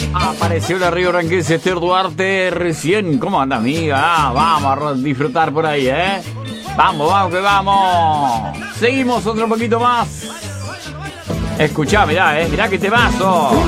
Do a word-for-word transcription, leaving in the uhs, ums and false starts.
Apareció la Río Ranquense Esther Duarte recién. ¿Cómo anda, amiga? Ah, vamos a disfrutar por ahí, ¿eh? Vamos, vamos, que vamos. Seguimos otro poquito más. Escuchá, mirá, ¿eh? Mirá que te vaso.